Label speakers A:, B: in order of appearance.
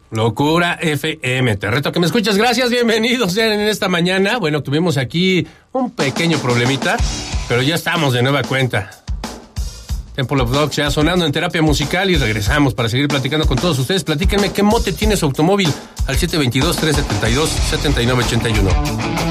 A: Locura FM, te reto a que me escuches. Gracias, bienvenidos sean en esta mañana. Bueno, tuvimos aquí un pequeño problemita, pero ya estamos de nueva cuenta. Temple of Dogs ya sonando en terapia musical y regresamos para seguir platicando con todos ustedes. Platíquenme qué mote tiene su automóvil al 722-372-7981.